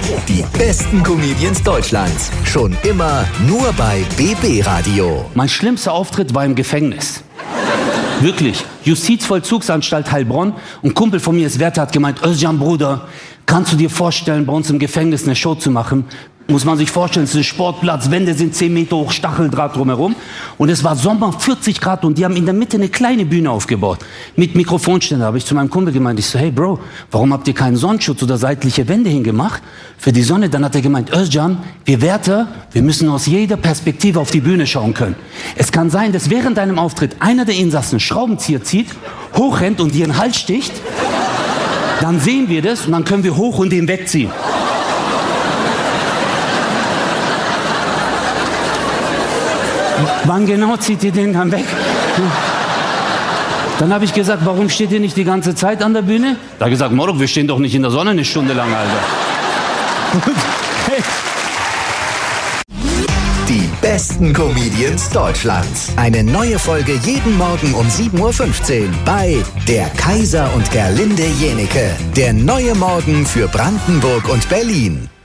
Die besten Comedians Deutschlands. Schon immer nur bei BB Radio. Mein schlimmster Auftritt war im Gefängnis. Wirklich. Justizvollzugsanstalt Heilbronn. Ein Kumpel von mir ist Wärter, hat gemeint, Özcan Bruder, kannst du dir vorstellen, bei uns im Gefängnis eine Show zu machen? Muss man sich vorstellen, es ist ein Sportplatz, Wände sind 10 Meter hoch, Stacheldraht drumherum. Und es war Sommer, 40 Grad und die haben in der Mitte eine kleine Bühne aufgebaut. Mit Mikrofonständer. Habe ich zu meinem Kumpel gemeint, ich so, hey Bro, warum habt ihr keinen Sonnenschutz oder seitliche Wände hingemacht für die Sonne? Dann hat er gemeint, Özcan, wir Wärter, wir müssen aus jeder Perspektive auf die Bühne schauen können. Es kann sein, dass während deinem Auftritt einer der Insassen einen Schraubenzieher zieht, hochrennt und dir in den Hals sticht. Dann sehen wir das und dann können wir hoch und den wegziehen. Wann genau zieht ihr den dann weg? Dann habe ich gesagt, warum steht ihr nicht die ganze Zeit an der Bühne? Da hat er gesagt, Morok, wir stehen doch nicht in der Sonne eine Stunde lang, Alter. Hey. Die besten Comedians Deutschlands. Eine neue Folge jeden Morgen um 7:15 Uhr bei Der Kaiser und Gerlinde Jenike. Der neue Morgen für Brandenburg und Berlin.